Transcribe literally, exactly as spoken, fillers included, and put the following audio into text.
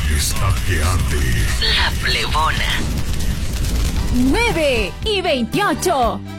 Está que arde. La Plebona. nueve y veintiocho.